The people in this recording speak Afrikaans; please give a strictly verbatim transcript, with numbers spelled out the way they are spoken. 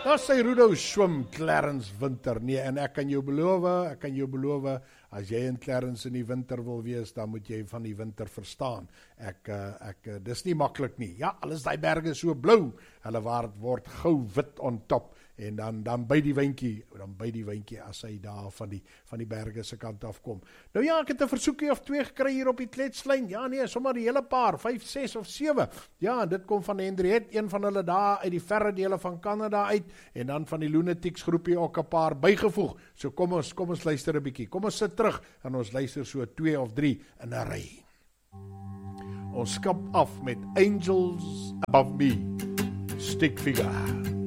As sy Rudo swim, Clarence winter. Nee, en ek kan jou beloof, ek kan jou beloof, as jy in Clarence in die winter wil wees, dan moet jy van die winter verstaan. Ek, ek, dis nie maklik nie. Ja, al is die berge so blou, hulle word gou wit on top, en dan, dan by die windjie, dan by die windjie, as hy daar van die, van die berge se kant afkom. Nou ja, ek het 'n versoekie of twee gekry hier op die kletslyn. Ja nee, sommer die hele paar, vyf, ses of sewe. Ja, dit kom van Henriette, een van hulle daar uit die verre dele van Kanada uit, en dan van die Lunatics groepie ook 'n paar bygevoeg. So kom ons, kom ons luister 'n bietjie. Kom ons sit terug en ons luister so twee of drie in 'n ry. Ons skop af met Angels Above Me, Stick Figure.